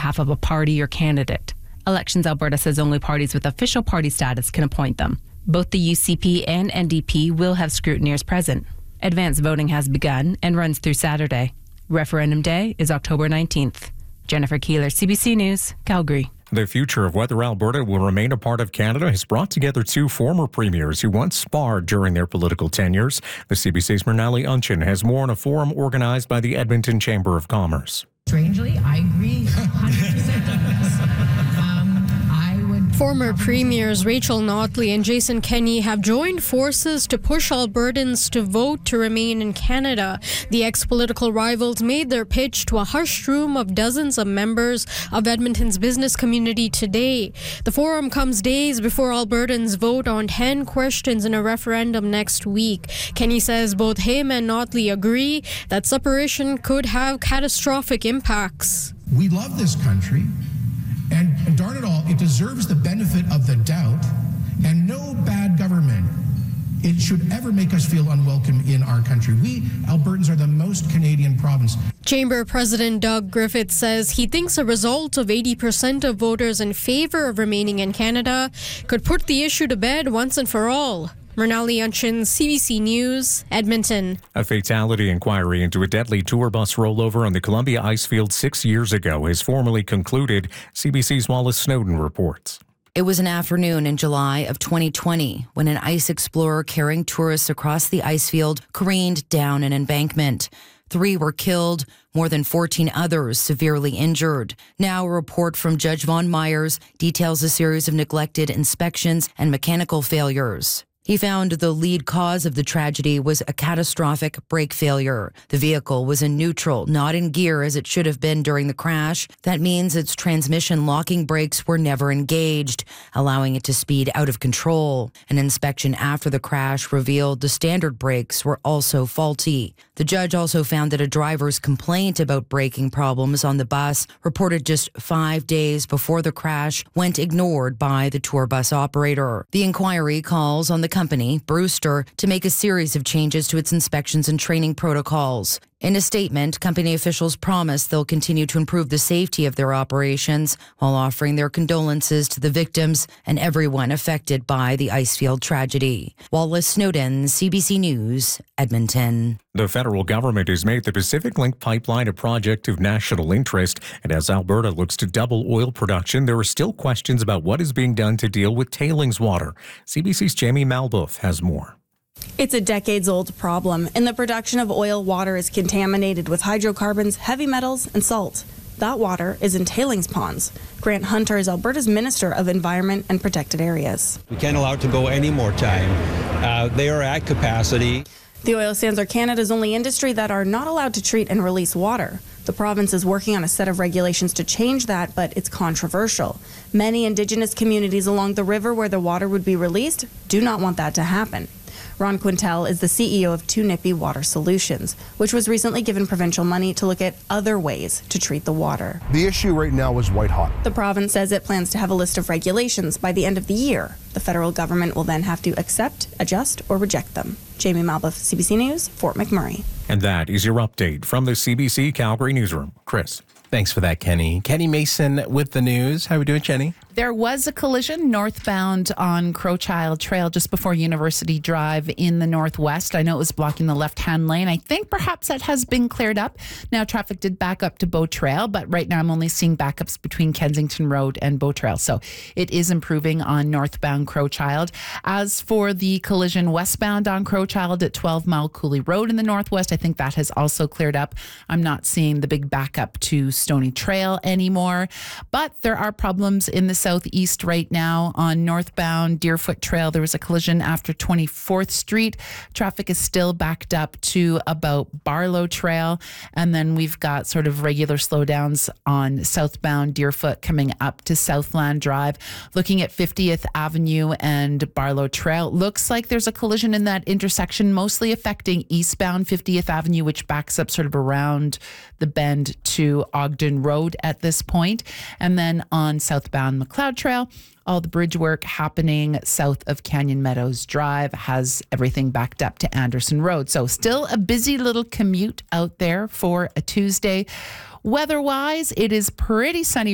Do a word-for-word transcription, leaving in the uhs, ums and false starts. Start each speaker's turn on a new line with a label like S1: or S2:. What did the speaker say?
S1: behalf of a party or candidate. Elections Alberta says only parties with official party status can appoint them. Both the U C P and N D P will have scrutineers present. Advance voting has begun and runs through Saturday. Referendum day is October nineteenth. Jennifer Keeler, C B C News, Calgary.
S2: The future of whether Alberta will remain a part of Canada has brought together two former premiers who once sparred during their political tenures. The C B C's Mrinalini Unchin has more on a forum organized by the Edmonton Chamber of Commerce.
S3: Strangely, I agree one hundred percent on this. Um, I would
S4: Former premiers Rachel Notley and Jason Kenney have joined forces to push Albertans to vote to remain in Canada. The ex-political rivals made their pitch to a hushed room of dozens of members of Edmonton's business community today. The forum comes days before Albertans vote on ten questions in a referendum next week. Kenney says both him and Notley agree that separation could have catastrophic impacts.
S5: We love this country. And, and darn it all, it deserves the benefit of the doubt, and no bad government it should ever make us feel unwelcome in our country. We, Albertans, are the most Canadian province.
S4: Chamber President Doug Griffith says he thinks a result of eighty percent of voters in favour of remaining in Canada could put the issue to bed once and for all. Mrinalini Unchin, C B C News, Edmonton.
S2: A fatality inquiry into a deadly tour bus rollover on the Columbia Icefield six years ago has formally concluded. C B C's Wallace Snowden reports.
S6: It was an afternoon in July of twenty twenty when an ice explorer carrying tourists across the icefield careened down an embankment. Three were killed, more than fourteen others severely injured. Now a report from Judge Von Myers details a series of neglected inspections and mechanical failures. He found the lead cause of the tragedy was a catastrophic brake failure. The vehicle was in neutral, not in gear as it should have been during the crash. That means its transmission locking brakes were never engaged, allowing it to speed out of control. An inspection after the crash revealed the standard brakes were also faulty. The judge also found that a driver's complaint about braking problems on the bus, reported just five days before the crash, went ignored by the tour bus operator. The inquiry calls on the company, Brewster, to make a series of changes to its inspections and training protocols. In a statement, company officials promise they'll continue to improve the safety of their operations while offering their condolences to the victims and everyone affected by the Icefield tragedy. Wallace Snowden, C B C News, Edmonton.
S2: The federal government has made the Pacific Link pipeline a project of national interest, and as Alberta looks to double oil production, there are still questions about what is being done to deal with tailings water. C B C's Jamie Malbuff has more.
S7: It's a decades-old problem, and the production of oil water is contaminated with hydrocarbons, heavy metals, and salt. That water is in tailings ponds. Grant Hunter is Alberta's Minister of Environment and Protected Areas.
S8: We can't allow it to go any more time. Uh, they are at capacity.
S7: The oil sands are Canada's only industry that are not allowed to treat and release water. The province is working on a set of regulations to change that, but it's controversial. Many Indigenous communities along the river where the water would be released do not want that to happen. Ron Quintel is the C E O of Two Nippy Water Solutions, which was recently given provincial money to look at other ways to treat the water.
S9: The issue right now is white hot.
S7: The province says it plans to have a list of regulations by the end of the year. The federal government will then have to accept, adjust, or reject them. Jamie Malbuff, C B C News, Fort McMurray.
S2: And that is your update from the C B C Calgary Newsroom. Chris.
S10: Thanks for that, Kenny. Kenny Mason with the news. How are we doing, Jenny?
S11: There was a collision northbound on Crowchild Trail just before University Drive in the northwest. I know it was blocking the left-hand lane. I think perhaps that has been cleared up. Now traffic did back up to Bow Trail, but right now I'm only seeing backups between Kensington Road and Bow Trail. So it is improving on northbound Crowchild. As for the collision westbound on Crowchild at twelve Mile Cooley Road in the northwest, I think that has also cleared up. I'm not seeing the big backup to Stony Trail anymore, but there are problems in the southeast right now on northbound Deerfoot Trail. There was a collision after twenty-fourth Street. Traffic is still backed up to about Barlow Trail. And then we've got sort of regular slowdowns on southbound Deerfoot coming up to Southland Drive. Looking at fiftieth Avenue and Barlow Trail, looks like there's a collision in that intersection, mostly affecting eastbound fiftieth Avenue, which backs up sort of around the bend to Ogden Road at this point. And then on southbound McLeod Trail, all the bridge work happening south of Canyon Meadows Drive has everything backed up to Anderson Road. So still a busy little commute out there for a Tuesday. Weather-wise, it is pretty sunny